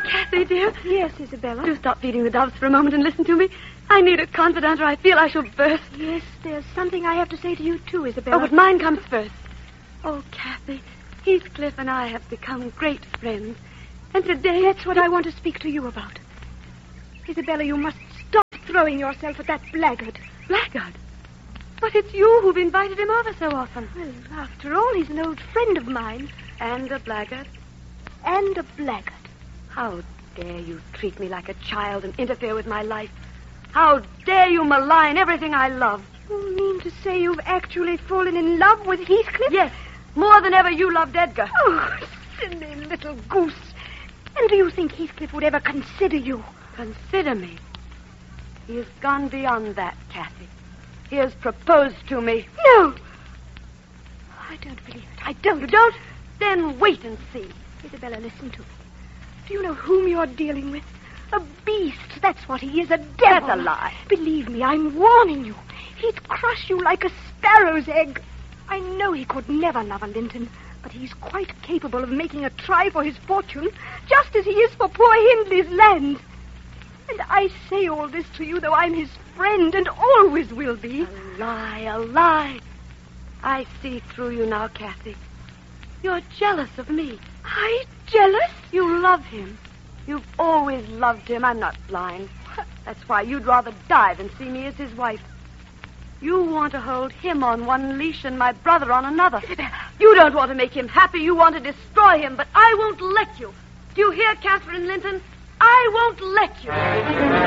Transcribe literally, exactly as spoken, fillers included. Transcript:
Kathy, dear. Yes, Isabella? Do stop feeding the doves for a moment and listen to me. I need a confidant or I feel I shall burst. Yes, there's something I have to say to you, too, Isabella. Oh, but mine comes first. Oh, Kathy, Heathcliff and I have become great friends. And today... That's what I want to speak to you about. Isabella, you must stop throwing yourself at that blackguard. Blackguard? But it's you who've invited him over so often. Well, after all, he's an old friend of mine. And a blackguard? And a blackguard. How dare you treat me like a child and interfere with my life? How dare you malign everything I love? You mean to say you've actually fallen in love with Heathcliff? Yes, more than ever you loved Edgar. Oh, silly little goose. And do you think Heathcliff would ever consider you? Consider me? He has gone beyond that, Kathy. He has proposed to me. No! I don't believe it. I don't. You don't? Then wait and see. Isabella, listen to me. Do you know whom you're dealing with? A beast. That's what he is, a devil. That's a lie. Believe me, I'm warning you. He'd crush you like a sparrow's egg. I know he could never love a Linton, but he's quite capable of making a try for his fortune, just as he is for poor Hindley's land. And I say all this to you, though I'm his friend and always will be. A lie, a lie. I see through you now, Kathy. You're jealous of me. I jealous? You love him. You've always loved him. I'm not blind. That's why you'd rather die than see me as his wife. You want to hold him on one leash and my brother on another. You don't want to make him happy. You want to destroy him, but I won't let you. Do you hear, Catherine Linton? I won't let you.